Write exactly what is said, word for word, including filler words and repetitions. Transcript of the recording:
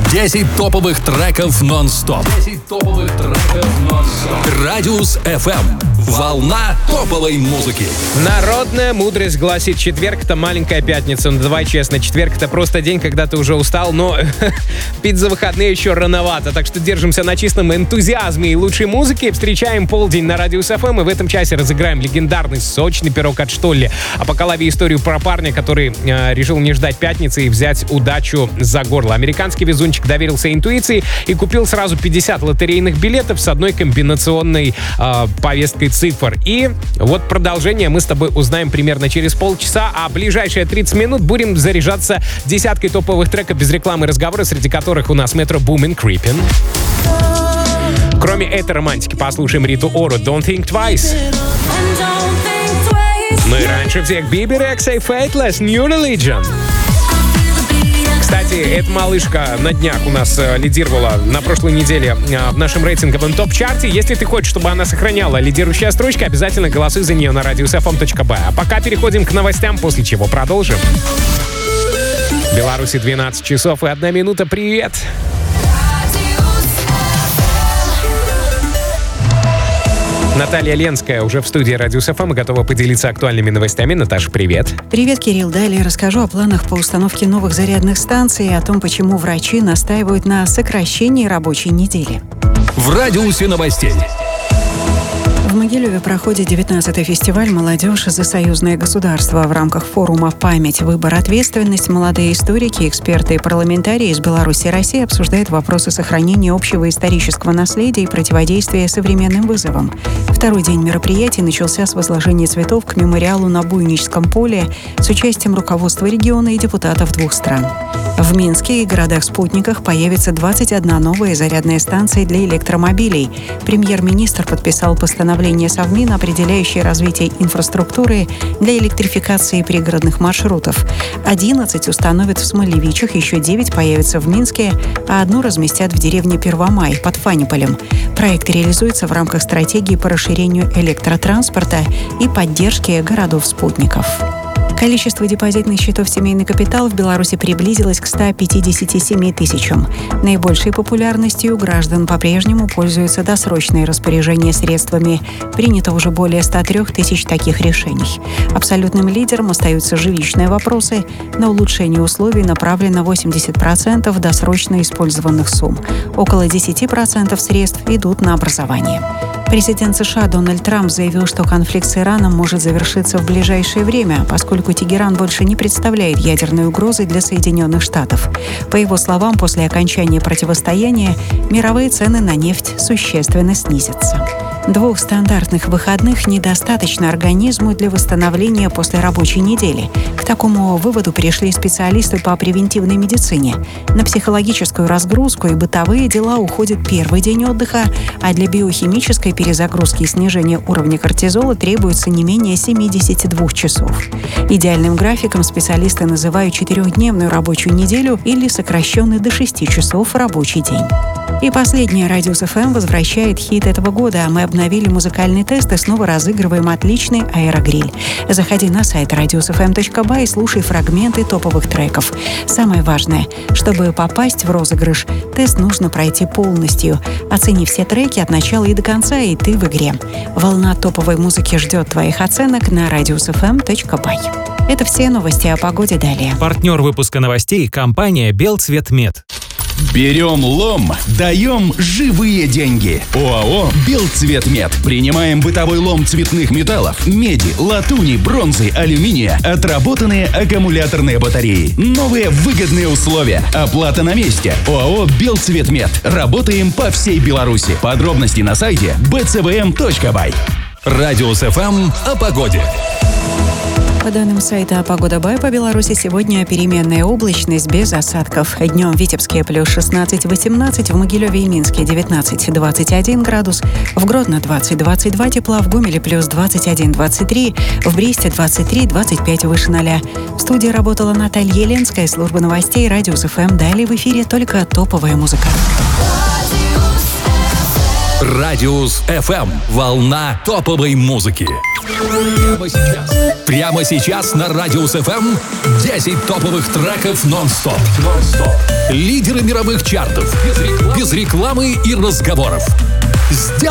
десять топовых треков нон-стоп. десять топовых треков нон-стоп. Радиус эф эм. Волна топовой музыки. Народная мудрость гласит: четверг — это маленькая пятница. Ну давай честно, четверг — это просто день, когда ты уже устал, но пить за выходные еще рановато. Так что держимся на чистом энтузиазме и лучшей музыке. Встречаем полдень на Радиус эф эм, и в этом часе разыграем легендарный сочный пирог от Штолле. А пока лови историю про парня, который э, решил не ждать пятницы и взять удачу за горло. Американский везунчик доверился интуиции и купил сразу пятьдесят лотерейных билетов с одной комбинационной э, повесткой цифр. И вот продолжение мы с тобой узнаем примерно через полчаса, а ближайшие тридцать минут будем заряжаться десяткой топовых треков без рекламы и разговора, среди которых у нас Metro Boomin, Creepin'. Кроме этой романтики послушаем Риту Ору, Don't Think Twice. Ну и раньше всех Бибер, икс эй Fateless, New Religion. Кстати, эта малышка на днях у нас э, лидировала на прошлой неделе э, в нашем рейтинговом топ-чарте. Если ты хочешь, чтобы она сохраняла лидирующие строчки, обязательно голосуй за нее на радиус эф эм точка бай. А пока переходим к новостям, после чего продолжим. В Беларуси двенадцать часов и одна минута. Привет! Наталья Ленская уже в студии Радиус эф эм и готова поделиться актуальными новостями. Наташа, привет. Привет, Кирилл. Далее расскажу о планах по установке новых зарядных станций и о том, почему врачи настаивают на сокращении рабочей недели. В радиусе новостей. В Могилеве проходит девятнадцатый фестиваль «Молодежь за союзное государство». В рамках форума «Память. Выбор. Ответственность» молодые историки, эксперты и парламентарии из Беларуси и России обсуждают вопросы сохранения общего исторического наследия и противодействия современным вызовам. Второй день мероприятий начался с возложения цветов к мемориалу на Буйническом поле с участием руководства региона и депутатов двух стран. В Минске и городах-спутниках появится двадцать одна новая зарядная станция для электромобилей. Премьер-министр подписал постановление Совмина, определяющее развитие инфраструктуры для электрификации пригородных маршрутов. одиннадцать установят в Смолевичах, еще девять появятся в Минске, а одну разместят в деревне Первомай под Фаниполем. Проект реализуется в рамках стратегии по расширению электротранспорта и поддержки городов-спутников. Количество депозитных счетов «Семейный капитал» в Беларуси приблизилось к ста пятидесяти семи тысячам. Наибольшей популярностью у граждан по-прежнему пользуются досрочные распоряжения средствами. Принято уже более ста трёх тысяч таких решений. Абсолютным лидером остаются жилищные вопросы. На улучшение условий направлено восемьдесят процентов досрочно использованных сумм. Около десять процентов средств идут на образование. Президент США Дональд Трамп заявил, что конфликт с Ираном может завершиться в ближайшее время, поскольку Тегеран больше не представляет ядерной угрозы для Соединенных Штатов. По его словам, после окончания противостояния мировые цены на нефть существенно снизятся. Двух стандартных выходных недостаточно организму для восстановления после рабочей недели. К такому выводу пришли специалисты по превентивной медицине. На психологическую разгрузку и бытовые дела уходит первый день отдыха, а для биохимической перезагрузки и снижения уровня кортизола требуется не менее семидесяти двух часов. Идеальным графиком специалисты называют четырехдневную рабочую неделю или сокращенный до шести часов рабочий день. И последнее. Радиус эф эм возвращает хит этого года. Мы обновили музыкальный тест и снова разыгрываем отличный аэрогриль. Заходи на сайт радиус эф эм точка бай и слушай фрагменты топовых треков. Самое важное, чтобы попасть в розыгрыш, тест нужно пройти полностью. Оцени все треки от начала и до конца, и ты в игре. Волна топовой музыки ждет твоих оценок на радиус эф эм точка бай. Это все новости о погоде далее. Партнер выпуска новостей — компания «Белцветмет». Берем лом, даем живые деньги. ОАО «Белцветмет». Принимаем бытовой лом цветных металлов, меди, латуни, бронзы, алюминия, отработанные аккумуляторные батареи. Новые выгодные условия. Оплата на месте. ОАО «Белцветмет». Работаем по всей Беларуси. Подробности на сайте би цэ вэ эм точка бай. Радиус эф эм о погоде. По данным сайта «Погода Бай», по Беларуси сегодня переменная облачность без осадков. Днем в Витебске плюс шестнадцать восемнадцать, в Могилеве и Минске девятнадцать двадцать один градус, в Гродно двадцать двадцать два тепла, в Гомеле плюс двадцать один двадцать три, в Бресте двадцать три двадцать пять выше ноля. В студии работала Наталья Ленская, служба новостей Радиус эф эм. Далее в эфире только топовая музыка. Радиус эф эм. Волна топовой музыки. Прямо сейчас. Прямо сейчас на Радиус эф эм десять топовых треков нон-стоп. Нон-стоп. Лидеры мировых чартов. Без рекламы, без рекламы и разговоров. Сделай